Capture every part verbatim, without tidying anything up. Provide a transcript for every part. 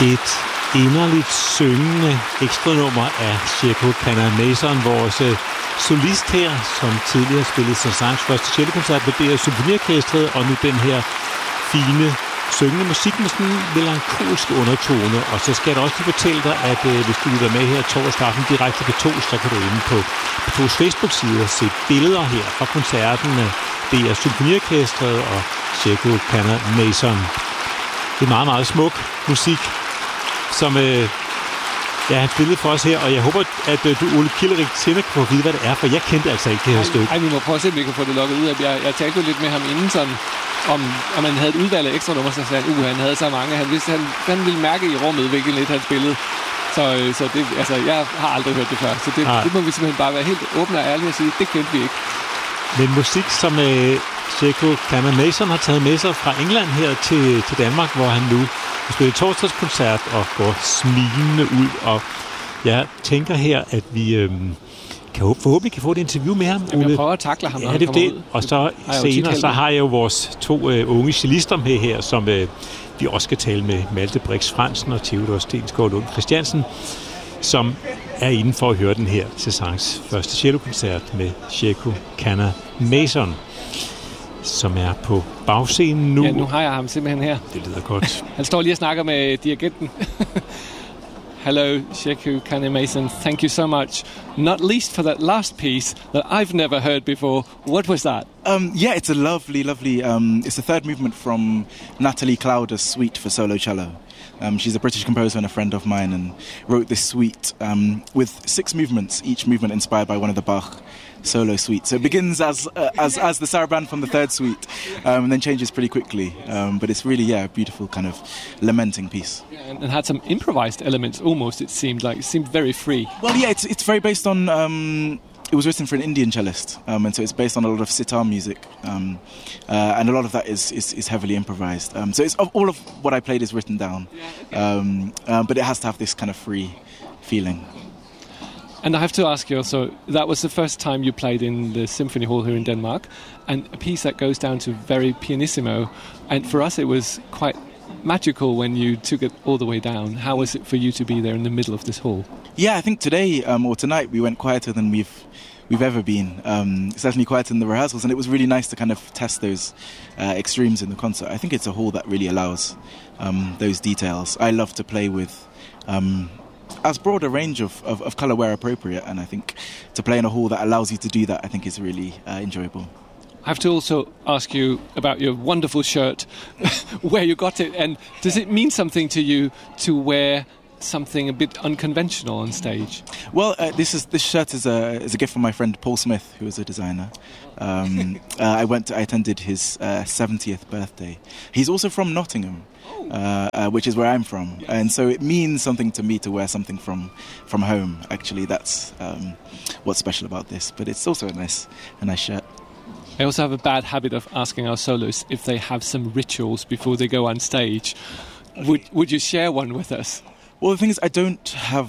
Et inderligt syngende ekstranummer af Sheku Kanneh-Mason, vores solist her, som tidligere spillede Saint-Saëns første cellokoncert med D R Symfoniorkestret, og nu den her fine syngende musik med sådan en melankolsk undertone. Og så skal jeg da også lige fortælle dig, at øh, hvis du vil være med her torsdag aften direkte på to, så kan du inde på på Tos Facebook-side se billeder her fra koncerten af D R Symfoniorkestret og Sheku Kanneh-Mason. Det er meget, meget smuk musik, som øh, ja, han spillede for os her, og jeg håber, at øh, du, Ole Kilderik, senere kan få at vide, hvad det er, for jeg kendte altså ikke det her stykke. Ej, vi må prøve at se, om vi kan få det lukket ud. Jeg, jeg talte jo lidt med ham inden sådan, om, om han havde et udvalg af ekstra nummer, så sagde han, uh, han havde så mange. Han vidste, han, han ville mærke i rummet, hvilket lidt han spillede. Så, så det, altså, jeg har aldrig hørt det før, så det, det må vi simpelthen bare være helt åbne og ærlige og sige, det kendte vi ikke. Men musik, som øh, Sheku Kanneh-Mason har taget med sig fra England her til, til Danmark, hvor han nu spiller torsdagskoncert og går smilende ud. Og jeg tænker her, at vi øh, kan forhåbentlig kan få et interview med ham. Jamen, jeg prøver at takle ham, når ja, han kommer ud. Og så senere, så har jeg jo vores to øh, unge cellister med her, som øh, vi også skal tale med, Malte Brix Fransen og Theodor Stensgaard Lund Christiansen, som er inde for at høre den her Saint-Saëns første cellokoncert med Sheku Kanneh-Mason, som er på bagscenen nu. Ja, nu har jeg ham simpelthen her. Det lyder godt. Han står lige og snakker med dirigenten. Hello, Sheku Kanneh-Mason. Thank you so much. Not least for that last piece that I've never heard before. What was that? Um, yeah, it's a lovely, lovely... Um, it's the third movement from Natalie Clowder's suite for solo cello. Um, she's a British composer and a friend of mine, and wrote this suite um, with six movements, each movement inspired by one of the Bach solo suites. So it begins as uh, as as the saraband from the third suite, um, and then changes pretty quickly. Um, but it's really, yeah, a beautiful kind of lamenting piece. Yeah, and, and had some improvised elements almost, it seemed like. It seemed very free. Well, yeah, it's it's very based on... Um, it was written for an Indian cellist, um, and so it's based on a lot of sitar music, um, uh, and a lot of that is is, is heavily improvised. Um, so it's all of what I played is written down, um, uh, but it has to have this kind of free feeling. And I have to ask you also, that was the first time you played in the Symphony Hall here in Denmark, and a piece that goes down to very pianissimo, and for us it was quite magical when you took it all the way down. How was it for you to be there in the middle of this hall? Yeah, I think today um, or tonight we went quieter than we've we've ever been. Um, certainly quieter in the rehearsals, and it was really nice to kind of test those uh, extremes in the concert. I think it's a hall that really allows um, those details. I love to play with um, as broad a range of, of, of colour where appropriate, and I think to play in a hall that allows you to do that, I think is really uh, enjoyable. I have to also ask you about your wonderful shirt, where you got it, and does it mean something to you to wear something a bit unconventional on stage? Well, uh, this is this shirt is a is a gift from my friend Paul Smith, who is a designer. Um, uh, I went to, I attended his uh, seventieth birthday. He's also from Nottingham, uh, uh, which is where I'm from, and so it means something to me to wear something from from home. Actually, that's um, what's special about this. But it's also a nice a nice shirt. I also have a bad habit of asking our soloists if they have some rituals before they go on stage. Would would you share one with us? Well, the thing is, I don't have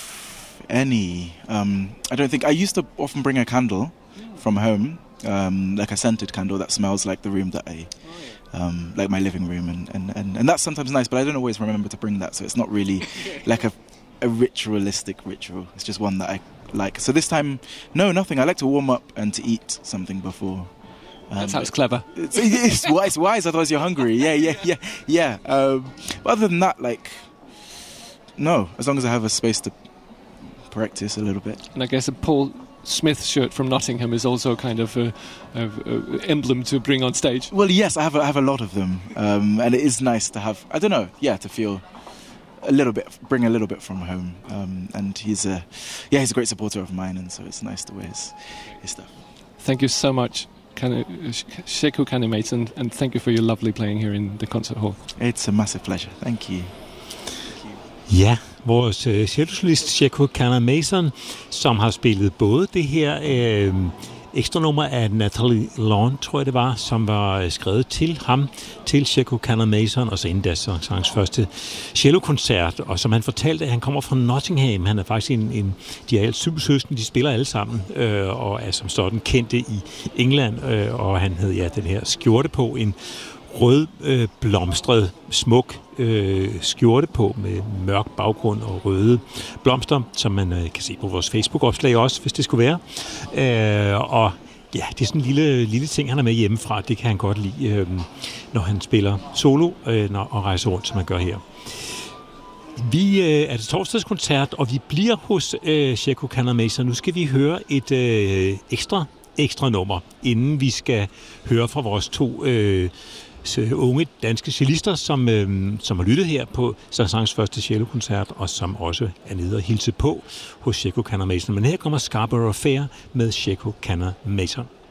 any. Um, I don't think... I used to often bring a candle from home, um, like a scented candle that smells like the room that I... Um, like my living room, and, and, and, and that's sometimes nice, but I don't always remember to bring that, so it's not really like a, a ritualistic ritual. It's just one that I like. So this time, no, nothing. I like to warm up and to eat something before. Um, that sounds clever. It's, it's wise, wise, otherwise you're hungry. Yeah, yeah, yeah, yeah. Um, but other than that, like... No, as long as I have a space to practice a little bit. And I guess a Paul Smith shirt from Nottingham is also kind of a, a, a emblem to bring on stage. Well, yes, I have a, I have a lot of them, um, and it is nice to have. I don't know, yeah, to feel a little bit, bring a little bit from home. Um, and he's a, yeah, he's a great supporter of mine, and so it's nice to wear his, his stuff. Thank you so much, Sheku Kanneh-Mason, and thank you for your lovely playing here in the concert hall. It's a massive pleasure. Thank you. Ja, vores øh, cellosolist Sheku Kanneh-Mason, som har spillet både det her øh, ekstra nummer af Natalie Lawn, tror jeg det var, som var skrevet til ham, til Sheku Kanneh-Mason, og så inden da Saint-Saëns første cellokoncert, og som han fortalte, at han kommer fra Nottingham. Han er faktisk en, en de er alle syv søskende, de spiller alle sammen, øh, og er som sådan kendte i England, øh, og han havde ja den her skjorte på, en rød øh, blomstret, smuk øh, skjorte på med mørk baggrund og røde blomster, som man øh, kan se på vores Facebook-opslag også, hvis det skulle være. Øh, og ja, det er sådan en lille, lille ting, han er med hjemmefra. Det kan han godt lide, øh, når han spiller solo øh, når, og rejser rundt, som han gør her. Vi øh, er til torsdagskoncert, og vi bliver hos øh, Sheku Kannada-Mason. Nu skal vi høre et øh, ekstra, ekstra nummer, inden vi skal høre fra vores to øh, unge danske cellister, som, øh, som har lyttet her på Saint-Saëns første cellokoncert, og som også er nede og hilse på hos Sheku Kannada-Mason. Men her kommer Scarborough Fair med Sheku Kannada-Mason.